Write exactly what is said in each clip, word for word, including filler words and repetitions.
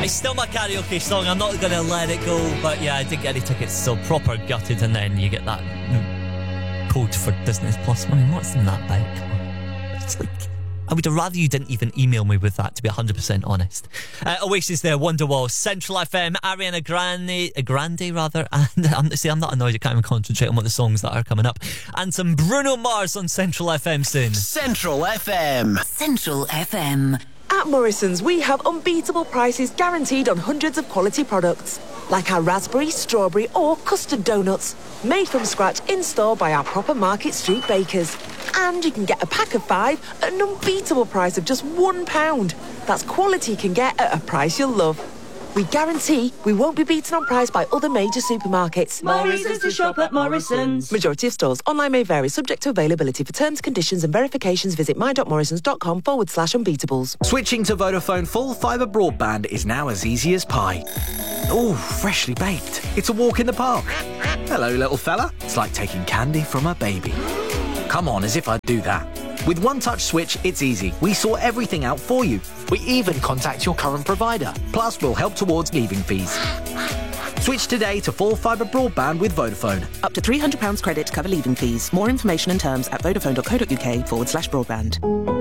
It's still my karaoke song. I'm not going to let it go. But yeah, I didn't get any tickets, so proper gutted. And then you get that code for Disney Plus. I mean, what's in that bag? It's like, I would have rather you didn't even email me with that, to be one hundred percent honest. Uh, Oasis there, Wonderwall, Central F M, Ariana Grande, uh, Grande rather, and I'm, see, I'm not annoyed, I can't even concentrate on what the songs that are coming up. And some Bruno Mars on Central F M soon. Central F M. Central F M. At Morrison's, we have unbeatable prices guaranteed on hundreds of quality products, like our raspberry, strawberry or custard donuts, made from scratch in-store by our proper Market Street bakers. And you can get a pack of five at an unbeatable price of just one pound. That's quality you can get at a price you'll love. We guarantee we won't be beaten on price by other major supermarkets. Morrison's to shop at Morrison's. Majority of stores. Online may vary, subject to availability. For terms, conditions and verifications, visit my.morrisons.com forward slash unbeatables. Switching to Vodafone full fibre broadband is now as easy as pie. Ooh, freshly baked. It's a walk in the park. Hello, little fella. It's like taking candy from a baby. Come on, as if I'd do that. With One Touch Switch, it's easy. We sort everything out for you. We even contact your current provider. Plus, we'll help towards leaving fees. Switch today to full fibre broadband with Vodafone. Up to three hundred pounds credit to cover leaving fees. More information and terms at vodafone.co.uk forward slash broadband.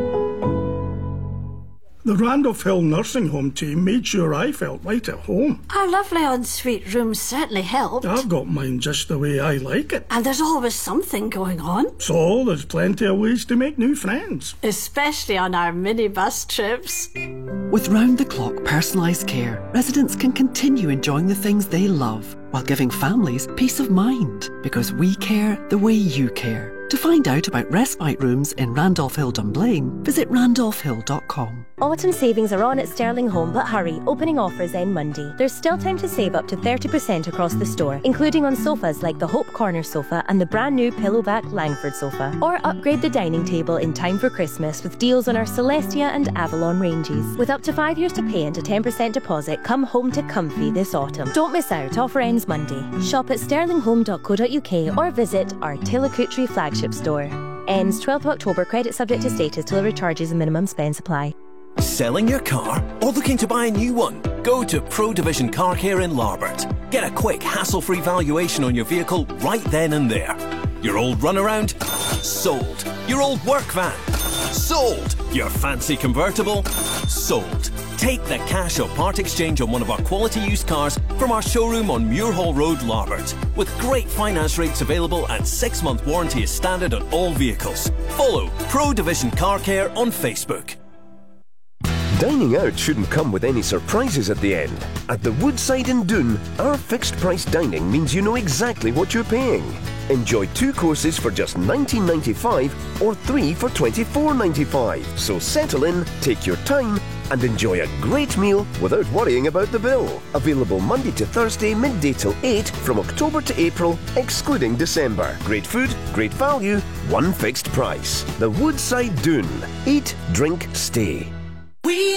The Randolph Hill Nursing Home team made sure I felt right at home. Our lovely ensuite rooms certainly helped. I've got mine just the way I like it. And there's always something going on. So there's plenty of ways to make new friends. Especially on our minibus trips. With round-the-clock personalised care, residents can continue enjoying the things they love while giving families peace of mind, because we care the way you care. To find out about respite rooms in Randolph Hill Dunblane, visit randolph hill dot com. Autumn savings are on at Sterling Home, but hurry, opening offers end Monday. There's still time to save up to thirty percent across the store, including on sofas like the Hope Corner sofa and the brand new Pillowback Langford sofa. Or upgrade the dining table in time for Christmas with deals on our Celestia and Avalon ranges. With up to five years to pay and a ten percent deposit, come home to comfy this autumn. Don't miss out, offer ends Monday. Shop at sterling home dot co dot uk or visit our Tillicootree flagship store. Ends twelfth of October, credit subject to status till recharges and minimum spend supply. Selling your car or looking to buy a new one? Go to Pro Division Car Care in Larbert. Get a quick, hassle-free valuation on your vehicle right then and there. Your old runaround? Sold. Your old work van? Sold. Your fancy convertible? Sold. Take the cash or part exchange on one of our quality used cars from our showroom on Muirhall Road, Larbert. With great finance rates available and six-month warranty is standard on all vehicles. Follow Pro Division Car Care on Facebook. Dining out shouldn't come with any surprises at the end. At the Woodside in Doon, our fixed price dining means you know exactly what you're paying. Enjoy two courses for just nineteen ninety-five or three for twenty-four ninety-five. So settle in, take your time and enjoy a great meal without worrying about the bill. Available Monday to Thursday midday till eight from October to April, excluding December. Great food, great value, one fixed price. The Woodside Doon. Eat, drink, stay. We